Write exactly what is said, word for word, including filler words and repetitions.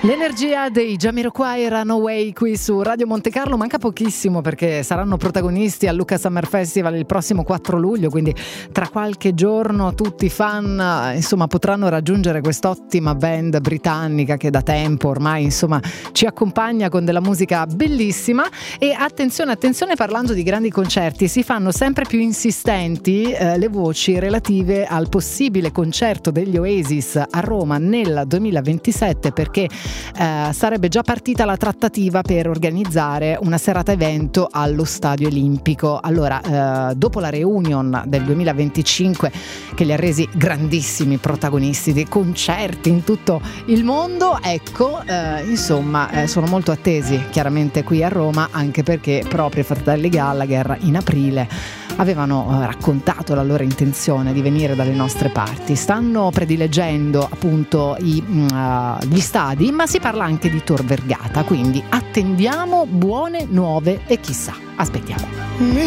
L'energia dei Jamiroquai e Runaway qui su Radio Monte Carlo. Manca pochissimo perché saranno protagonisti al Lucca Summer Festival il prossimo quattro luglio, quindi tra qualche giorno tutti i fan insomma potranno raggiungere quest'ottima band britannica che da tempo ormai insomma ci accompagna con della musica bellissima. E attenzione, attenzione, parlando di grandi concerti, si fanno sempre più insistenti eh, le voci relative al possibile concerto degli Oasis a Roma nel duemilaventisette, perché Eh, sarebbe già partita la trattativa per organizzare una serata evento allo Stadio Olimpico. Allora, eh, dopo la reunion del duemilaventicinque che li ha resi grandissimi protagonisti di concerti in tutto il mondo, ecco, eh, insomma, eh, sono molto attesi chiaramente qui a Roma, anche perché proprio i fratelli Gallagher in aprile avevano eh, raccontato la loro intenzione di venire dalle nostre parti. Stanno predileggendo appunto i, mh, uh, gli stadi, ma si parla anche di Tor Vergata, quindi attendiamo buone nuove e chissà, aspettiamo.